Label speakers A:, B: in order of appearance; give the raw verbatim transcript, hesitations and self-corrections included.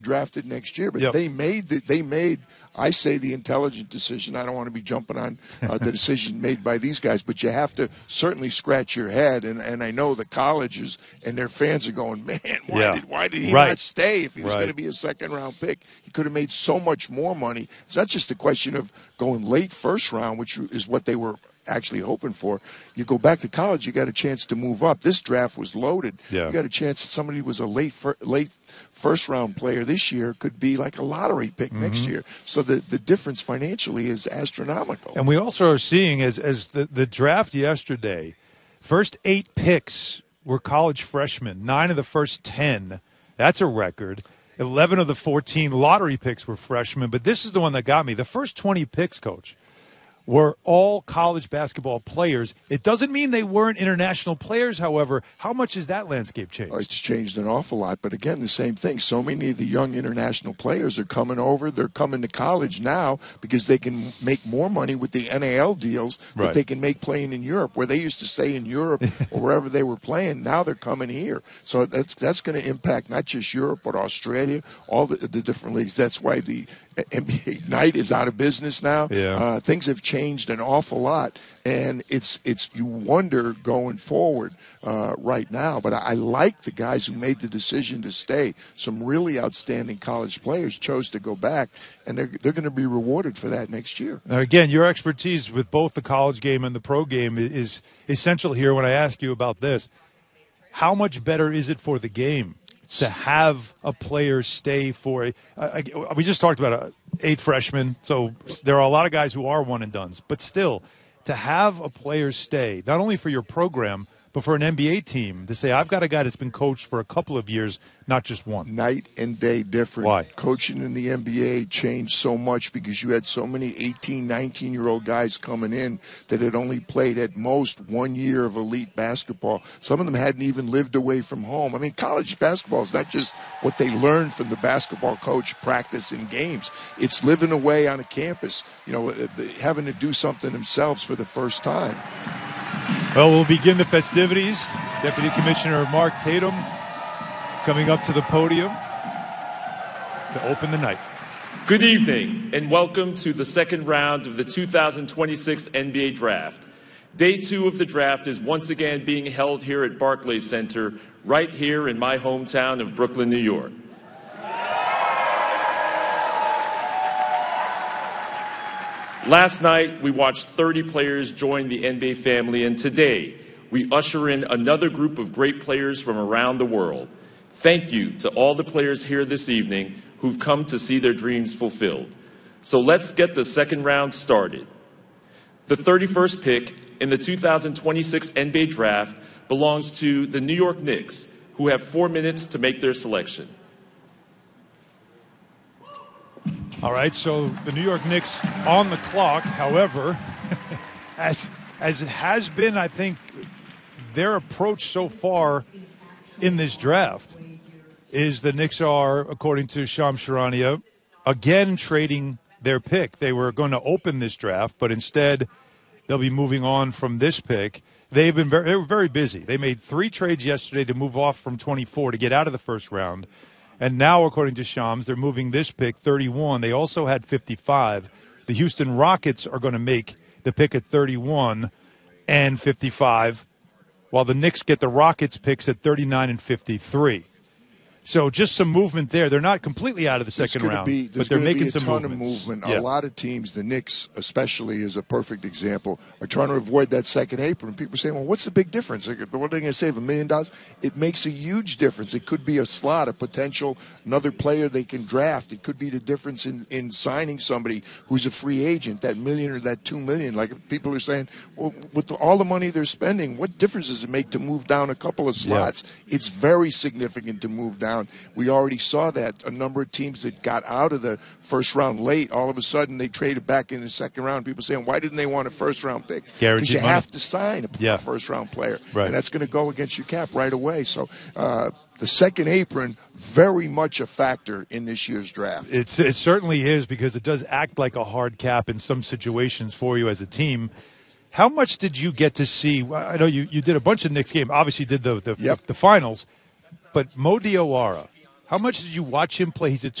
A: drafted next year. But
B: yep.
A: they made the, they made I say the intelligent decision. I don't want to be jumping on uh, the decision made by these guys, but you have to certainly scratch your head. And, and I know the colleges and their fans are going, man, why
B: yeah.
A: did why did he
B: right.
A: not stay if he was
B: right.
A: going to be a second round pick? He could have made so much more money. It's not just a question of going late first round, which is what they were actually hoping for. You go back to college, you got a chance to move up. This draft was loaded.
B: Yeah.
A: You got a chance that somebody who was a late fir- late first round player this year could be like a lottery pick mm-hmm. next year. So the, the difference financially is astronomical.
B: And we also are seeing as as the, the draft yesterday, first eight picks were college freshmen, nine of the first ten. That's a record. eleven of the fourteen lottery picks were freshmen. But this is the one that got me. The first twenty picks, Coach, were all college basketball players. It doesn't mean they weren't international players, however. How much has that landscape changed?
A: Oh, it's changed an awful lot. But again, the same thing. So many of the young international players are coming over. They're coming to college now because they can make more money with the N A L deals that
B: right.
A: they can make playing in Europe. Where they used to stay in Europe or wherever they were playing, now they're coming here. So that's that's going to impact not just Europe, but Australia, all the, the different leagues. That's why the N B A Ignite is out of business now.
B: Yeah.
A: Uh, things have changed an awful lot, and it's it's you wonder going forward uh, right now. But I, I like the guys who made the decision to stay. Some really outstanding college players chose to go back, and they're they're going to be rewarded for that next year.
B: Now, again, your expertise with both the college game and the pro game is essential here. When I ask you about this, how much better is it for the game to have a player stay for a, uh, we just talked about a, eight freshmen, so there are a lot of guys who are one and dones, but still, to have a player stay, not only for your program, but for an N B A team, to say, I've got a guy that's been coached for a couple of years, not just one.
A: Night and day different.
B: Why?
A: Coaching in the N B A changed so much because you had so many eighteen, nineteen-year-old guys coming in that had only played at most one year of elite basketball. Some of them hadn't even lived away from home. I mean, college basketball is not just what they learn from the basketball coach, practice, and games. It's living away on a campus, you know, having to do something themselves for the first time.
B: Well, we'll begin the festivities. Deputy Commissioner Mark Tatum coming up to the podium to open the night.
C: Good evening, and welcome to the second round of the two thousand twenty-six N B A Draft. Day two of the draft is once again being held here at Barclays Center, right here in my hometown of Brooklyn, New York. Last night, we watched thirty players join the N B A family, and today, we usher in another group of great players from around the world. Thank you to all the players here this evening who've come to see their dreams fulfilled. So let's get the second round started. The thirty-first pick in the two thousand twenty-six N B A Draft belongs to the New York Knicks, who have four minutes to make their selection.
B: All right, so the New York Knicks on the clock. However, as as it has been, I think, their approach so far in this draft is the Knicks are, according to Shams Charania, again trading their pick. They were going to open this draft, but instead they'll be moving on from this pick. They've been very, they were very busy. They made three trades yesterday to move off from twenty-four to get out of the first round. And now, according to Shams, they're moving this pick, thirty-one. They also had fifty-five. The Houston Rockets are going to make the pick at thirty-one and fifty-five, while the Knicks get the Rockets picks at thirty-nine and fifty-three. So just some movement there. They're not completely out of the second round,
A: be,
B: but they're making some
A: ton
B: movements.
A: Of movement.
B: Yeah.
A: A lot of teams, the Knicks especially is a perfect example, are trying to avoid that second apron. People are saying, well, what's the big difference? What are they going to save, a million dollars? It makes a huge difference. It could be a slot, a potential, another player they can draft. It could be the difference in, in signing somebody who's a free agent, that million or that two million. Like people are saying, well, with the, all the money they're spending, what difference does it make to move down a couple of slots? Yeah. It's very significant to move down. We already saw that. A number of teams that got out of the first round late, all of a sudden they traded back in the second round. People saying, why didn't they want a first round pick? Because you
B: money.
A: have to sign a
B: yeah.
A: first round player.
B: Right.
A: And that's going to go against your cap right away. So uh, the second apron, very much a factor in this year's draft.
B: It's, it certainly is, because it does act like a hard cap in some situations for you as a team. How much did you get to see? I know you, you did a bunch of Knicks games. Obviously, you did the the,
A: yep.
B: the, the finals. But Mo Diawara, How much did you watch him play? He's a